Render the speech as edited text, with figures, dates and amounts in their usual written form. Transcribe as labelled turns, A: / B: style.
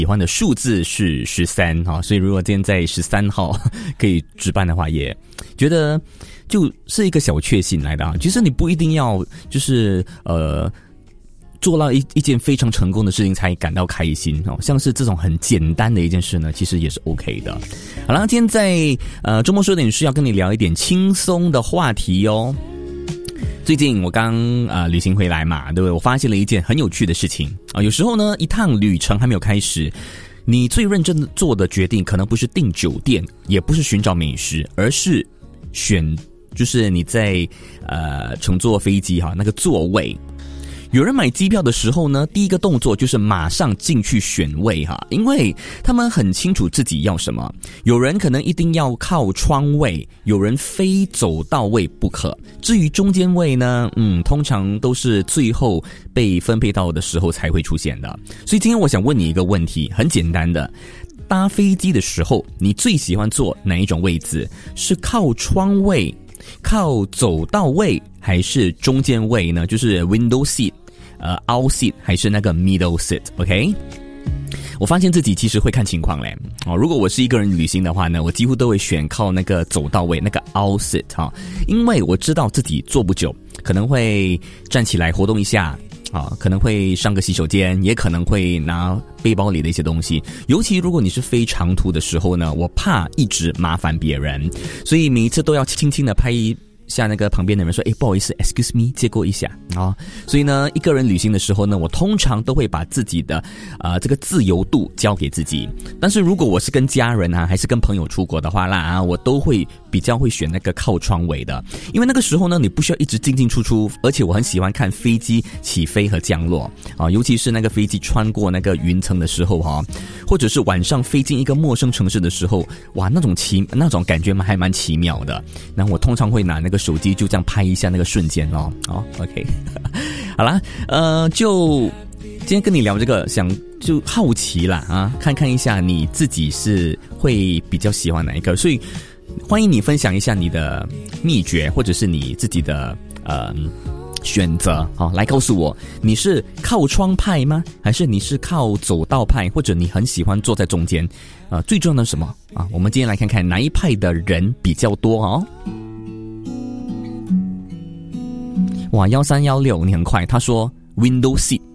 A: 喜欢的数字是13哈，所以如果今天在13号可以值班的话，也觉得就是一个小确幸来的啊。其实你不一定要就是做到一件非常成功的事情才感到开心哦，像是这种很简单的一件事呢，其实也是 OK 的。好了，今天在周末说点事要跟你聊一点轻松的话题哦。最近我刚旅行回来嘛，对不对？我发现了一件很有趣的事情啊。有时候呢，一趟旅程还没有开始，你最认真的做的决定，可能不是订酒店，也不是寻找美食，而是就是你在乘坐飞机哈那个座位。有人买机票的时候呢，第一个动作就是马上进去选位哈，因为他们很清楚自己要什么。有人可能一定要靠窗位，有人非走到位不可。至于中间位呢，通常都是最后被分配到的时候才会出现的。所以今天我想问你一个问题，很简单的。搭飞机的时候，你最喜欢坐哪一种位置？是靠窗位、靠走道位，还是中间位呢？就是 window seat、out seat 还是那个 middle seat？OK？我发现自己其实会看情况嘞。如果我是一个人旅行的话呢，我几乎都会选靠那个走道位，那个 out seat 哈，因为我知道自己坐不久，可能会站起来活动一下。可能会上个洗手间，也可能会拿背包里的一些东西。尤其如果你是飞长途的时候呢，我怕一直麻烦别人，所以每一次都要轻轻的拍一下那个旁边的人说，不好意思 excuse me 借过一下啊。所以呢，一个人旅行的时候呢，我通常都会把自己的这个自由度交给自己。但是如果我是跟家人还是跟朋友出国的话啦我都会比较会选那个靠窗位的，因为那个时候呢，你不需要一直进进出出，而且我很喜欢看飞机起飞和降落尤其是那个飞机穿过那个云层的时候或者是晚上飞进一个陌生城市的时候，哇，那种感觉还蛮奇妙的。那我通常会拿那个手机就这样拍一下那个瞬间OK 好啦，就今天跟你聊这个，就好奇啦看看一下你自己是会比较喜欢哪一个，所以欢迎你分享一下你的秘诀，或者是你自己的选择来告诉我，你是靠窗派吗？还是你是靠走道派？或者你很喜欢坐在中间？最重要的是什么我们今天来看看哪一派的人比较多哇，1316你很快，他说 window seat